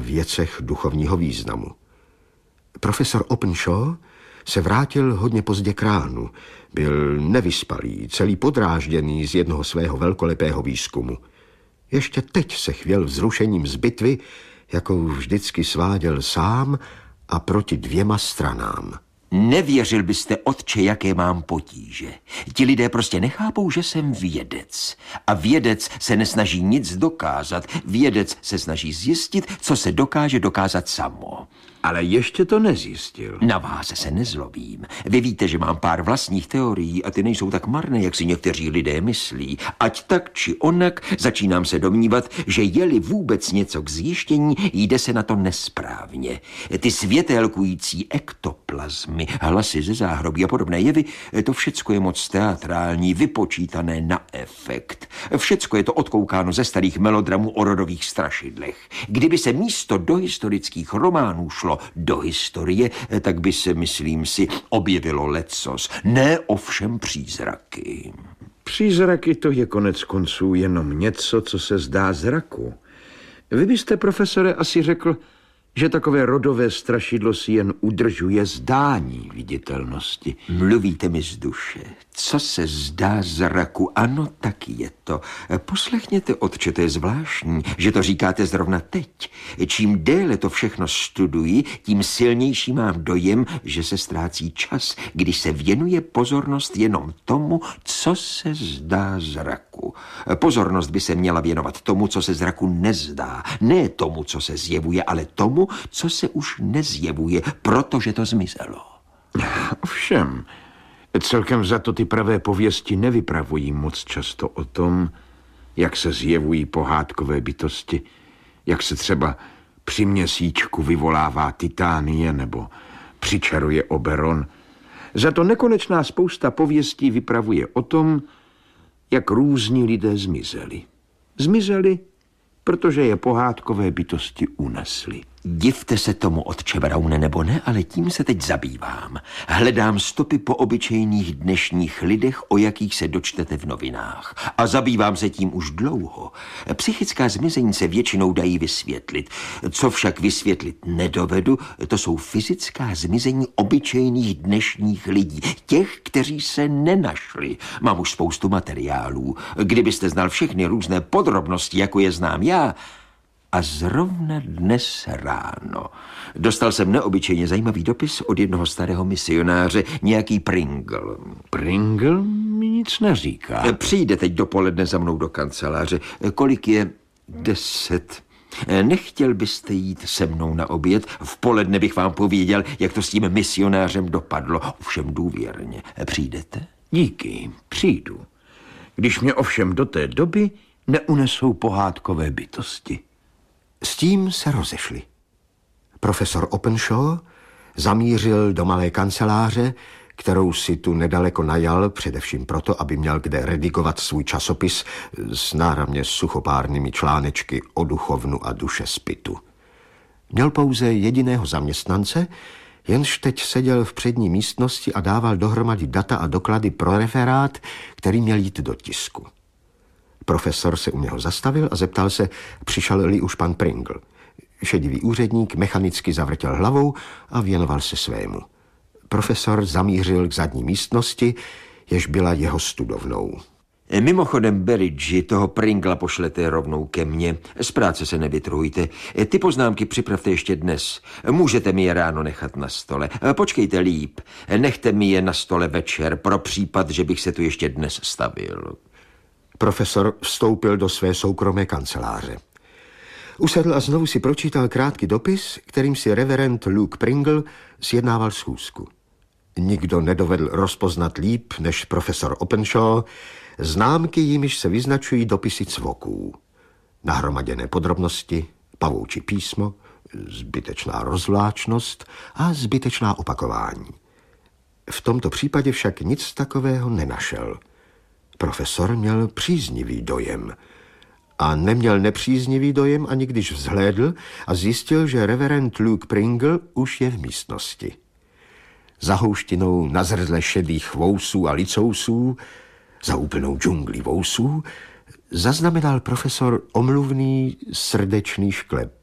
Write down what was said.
věcech duchovního významu. Profesor Openshaw se vrátil hodně pozdě k ránu. Byl nevyspalý, celý podrážděný z jednoho svého velkolepého výzkumu. Ještě teď se chvěl vzrušením z bitvy, jakou vždycky sváděl sám a proti dvěma stranám. Nevěřil byste, otče, jaké mám potíže. Ti lidé prostě nechápou, že jsem vědec. A vědec se nesnaží nic dokázat. Vědec se snaží zjistit, co se dokáže dokázat samo. Ale ještě to nezjistil. Na vás se nezlobím. Vy víte, že mám pár vlastních teorií a ty nejsou tak marné, jak si někteří lidé myslí. Ať tak či onak, začínám se domnívat, že je-li vůbec něco k zjištění, jde se na to nesprávně. Ty světélkující ektoplazmy, hlasy ze záhrobí a podobné jevy, to všecko je moc teatrální, vypočítané na efekt. Všecko je to odkoukáno ze starých melodramů o rodových strašidlech. Kdyby se místo dohistorických románů šlo do historie, tak by se, myslím si, objevilo lecos. Ne ovšem přízraky. Přízraky to je konec konců jenom něco, co se zdá zraku. Vy byste, profesore, asi řekl, že takové rodové strašidlo si jen udržuje zdání viditelnosti. Mluvíte mi z duše. Co se zdá zraku? Ano, tak je to. Poslechněte, otče, to je zvláštní, že to říkáte zrovna teď. Čím déle to všechno studuji, tím silnější mám dojem, že se ztrácí čas, když se věnuje pozornost jenom tomu, co se zdá zraku. Pozornost by se měla věnovat tomu, co se zraku nezdá. Ne tomu, co se zjevuje, ale tomu, co se už nezjevuje, protože to zmizelo. Ovšem, celkem za to ty pravé pověsti nevypravují moc často o tom, jak se zjevují pohádkové bytosti, jak se třeba při měsíčku vyvolává Titánie nebo přičaruje Oberon. Za to nekonečná spousta pověstí vypravuje o tom, jak různí lidé zmizeli. Zmizeli, protože je pohádkové bytosti unesly. Divte se tomu, otče Braune, nebo ne, ale tím se teď zabývám. Hledám stopy po obyčejných dnešních lidech, o jakých se dočtete v novinách. A zabývám se tím už dlouho. Psychická zmizení se většinou dají vysvětlit. Co však vysvětlit nedovedu, to jsou fyzická zmizení obyčejných dnešních lidí. Těch, kteří se nenašli. Mám už spoustu materiálů. Kdybyste znal všechny různé podrobnosti, jako je znám já. A zrovna dnes ráno dostal jsem neobyčejně zajímavý dopis od jednoho starého misionáře, nějaký Pringle. Pringle mi nic neříká. Přijde teď dopoledne za mnou do kanceláře. Kolik je? 10. Nechtěl byste jít se mnou na oběd? V poledne bych vám pověděl, jak to s tím misionářem dopadlo. Ovšem důvěrně. Přijdete? Díky, přijdu. Když mě ovšem do té doby neunesou pohádkové bytosti. S tím se rozešli. Profesor Openshaw zamířil do malé kanceláře, kterou si tu nedaleko najal, především proto, aby měl kde redigovat svůj časopis s náramně suchopárnými článečky o duchovnu a duše zpytu. Měl pouze jediného zaměstnance, jenž teď seděl v přední místnosti a dával dohromady data a doklady pro referát, který měl jít do tisku. Profesor se u něho zastavil a zeptal se, přišel-li už pan Pringle. Šedivý úředník mechanicky zavrtěl hlavou a věnoval se svému. Profesor zamířil k zadní místnosti, jež byla jeho studovnou. Mimochodem, Berridge, toho Pringla pošlete rovnou ke mně. Z práce se nevytrhujte. Ty poznámky připravte ještě dnes. Můžete mi je ráno nechat na stole. Počkejte líp. Nechte mi je na stole večer, pro případ, že bych se tu ještě dnes stavil. Profesor vstoupil do své soukromé kanceláře. Usedl a znovu si pročítal krátký dopis, kterým si reverend Luke Pringle sjednával schůzku. Nikdo nedovedl rozpoznat líp než profesor Openshaw známky, jimiž se vyznačují dopisy cvoků. Nahromaděné podrobnosti, pavoučí písmo, zbytečná rozvláčnost a zbytečná opakování. V tomto případě však nic takového nenašel. Profesor měl příznivý dojem. A neměl nepříznivý dojem, ani když vzhlédl a zjistil, že reverend Luke Pringle už je v místnosti. Za houštinou nazrzle šedých vousů a licousů, za úplnou džunglí vousů, zaznamenal profesor omluvný srdečný šklep.